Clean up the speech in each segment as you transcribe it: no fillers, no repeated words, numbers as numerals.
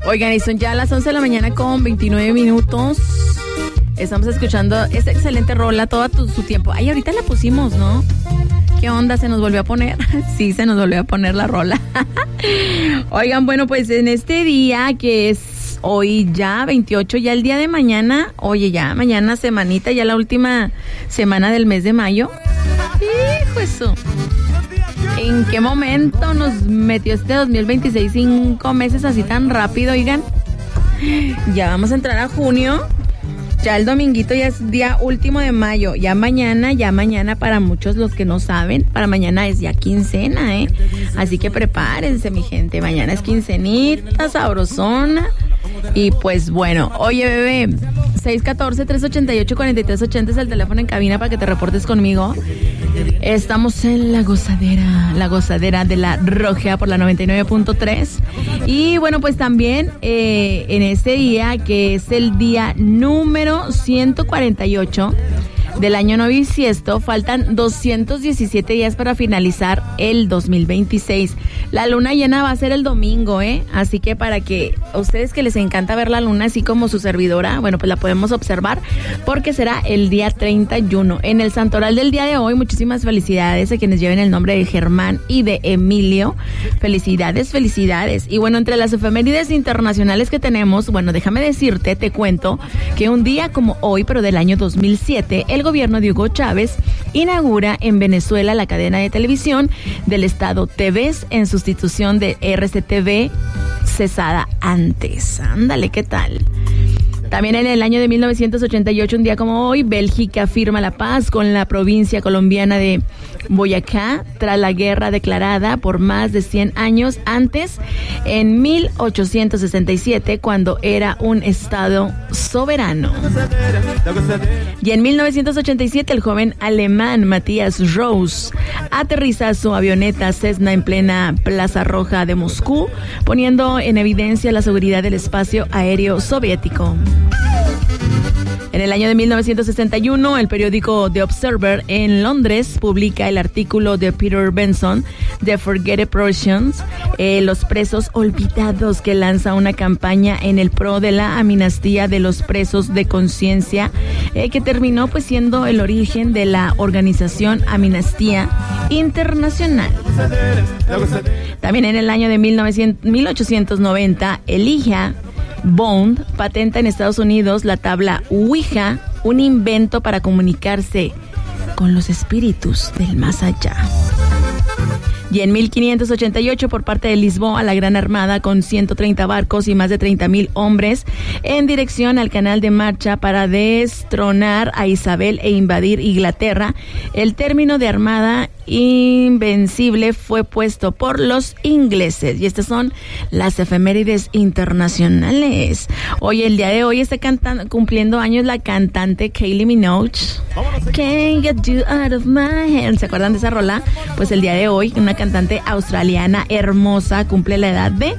Oigan, y son ya las 11 de la mañana con 29 minutos. Estamos escuchando esta excelente rola todo su tiempo. Ay, ahorita la pusimos, ¿no? ¿Qué onda? ¿Se nos volvió a poner? Sí, se nos volvió a poner la rola. Oigan, bueno, pues en este día que es hoy ya 28, ya el día de mañana, oye, ya mañana semanita, ya la última semana del mes de mayo. Hijo eso. ¿En qué momento nos metió este 2026? 5 meses así tan rápido, oigan. Ya vamos a entrar a junio. Ya el dominguito ya es día último de mayo. Ya mañana para muchos los que no saben, para mañana es ya quincena, ¿eh? Así que prepárense, mi gente. Mañana es quincenita, sabrosona. Y pues bueno, oye, bebé, 614-388-4380 es el teléfono en cabina para que te reportes conmigo. Estamos en la gozadera de la Roja por la 99.3. Y bueno, pues también en este día, que es el día número 148 del año no bisiesto, faltan 217 días para finalizar el 2026. La luna llena va a ser el domingo, así que para que a ustedes que les encanta ver la luna, así como su servidora, bueno, pues la podemos observar, porque será el día 31. En el santoral del día de hoy, muchísimas felicidades a quienes lleven el nombre de Germán y de Emilio. Felicidades. Y bueno, entre las efemérides internacionales que tenemos, bueno, déjame decirte, te cuento que un día como hoy, pero del año 2007, el gobierno de Hugo Chávez inaugura en Venezuela la cadena de televisión del Estado TVS en sustitución de RCTV cesada antes. Ándale, ¿qué tal? También en el año de 1988, un día como hoy, Bélgica firma la paz con la provincia colombiana de Boyacá tras la guerra declarada por más de 100 años antes, en 1867, cuando era un estado soberano. Y en 1987, el joven alemán Matthias Rose aterriza su avioneta Cessna en plena Plaza Roja de Moscú, poniendo en evidencia la seguridad del espacio aéreo soviético. En el año de 1961, el periódico The Observer en Londres publica el artículo de Peter Benson, The Forgotten Prussians, los presos olvidados, que lanza una campaña en el pro de la amnistía de los presos de conciencia, que terminó pues siendo el origen de la organización Amnistía Internacional. También en el año de 1890, Elijah Bond patenta en Estados Unidos la tabla Ouija, un invento para comunicarse con los espíritus del más allá. Y en 1588, por parte de Lisboa, la Gran Armada, con 130 barcos y más de 30,000 hombres, en dirección al Canal de Mancha para destronar a Isabel e invadir Inglaterra. El término de Armada Invencible fue puesto por los ingleses. Y estas son las efemérides internacionales. Hoy, el día de hoy, está cumpliendo años la cantante Kylie Minogue. Can't get you out of my head. ¿Se acuerdan de esa rola? Pues el día de hoy, una cantante australiana hermosa cumple la edad de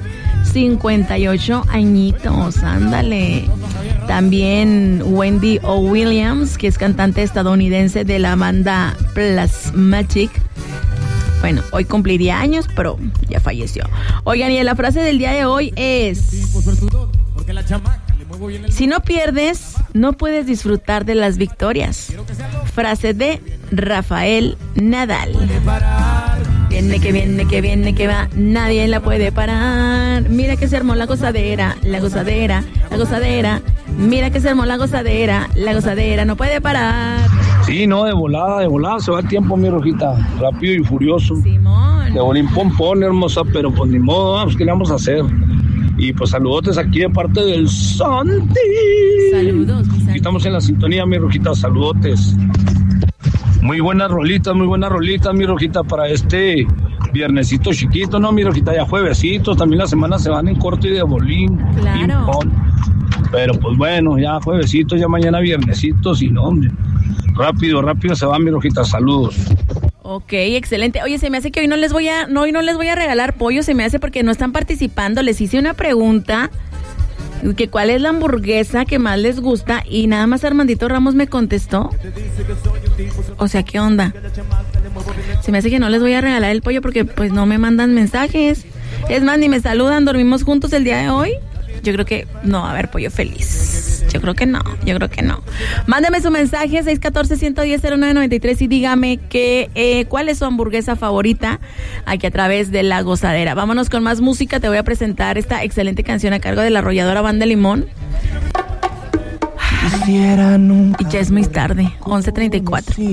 58 añitos. Ándale. También Wendy O. Williams, que es cantante estadounidense de la banda Plasmatic. Bueno, hoy cumpliría años, pero ya falleció. Oigan, y la frase del día de hoy es: si no pierdes, no puedes disfrutar de las victorias. Frase de Rafael Nadal. Viene, que va, nadie la puede parar. Mira que se armó la gozadera. Mira que se armó la gozadera no puede parar. Sí, no, de volada, se va el tiempo, mi Rojita, rápido y furioso. Simón. De bolín pompón, hermosa, pero pues ni modo, pues, ¿qué le vamos a hacer? Y pues saludotes aquí de parte del Santi. Saludos, mi Santi. Estamos en la sintonía, mi Rojita, saludotes. Muy buenas rolitas, mi Rojita, para este viernesito chiquito, ¿no, mi Rojita? Ya juevesitos, también las semanas se van en corto y de bolín. Claro. Ping-pong. Pero pues bueno, ya juevesitos, ya mañana viernesitos, y no, hombre. Rápido se va, mi Rojita, saludos. Ok, excelente. Oye, se me hace que hoy no les voy a regalar pollo, se me hace porque no están participando. Les hice una pregunta, que cuál es la hamburguesa que más les gusta, y nada más Armandito Ramos me contestó. O sea, ¿qué onda? Se me hace que no les voy a regalar el pollo porque pues no me mandan mensajes. Es más, ni me saludan. ¿Dormimos juntos el día de hoy? Yo creo que no va a haber pollo feliz. Yo creo que no. Mándeme su mensaje 614-110-0993 y dígame cuál es su hamburguesa favorita aquí a través de La Gozadera. Vámonos con más música. Te voy a presentar esta excelente canción a cargo de la arrolladora Banda Limón. Y ya es muy tarde, 11:34.